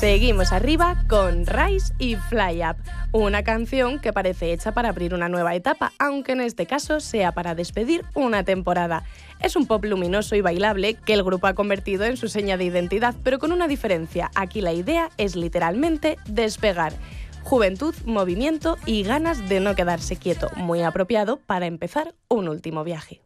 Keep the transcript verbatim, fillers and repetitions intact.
Seguimos arriba con Rise y Fly Up, una canción que parece hecha para abrir una nueva etapa, aunque en este caso sea para despedir una temporada. Es un pop luminoso y bailable que el grupo ha convertido en su seña de identidad, pero con una diferencia. Aquí la idea es literalmente despegar. Juventud, movimiento y ganas de no quedarse quieto, muy apropiado para empezar un último viaje.